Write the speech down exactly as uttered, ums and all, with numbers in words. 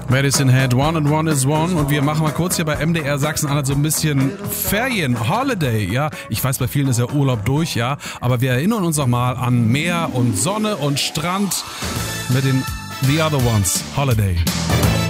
Medicine Head, One and One is One. Und wir machen mal kurz hier bei M D R Sachsen-Anhalt so ein bisschen Ferien, Holiday, ja. Ich weiß, bei vielen ist ja Urlaub durch, ja. Aber wir erinnern uns noch mal an Meer und Sonne und Strand mit den The Other Ones, Holiday.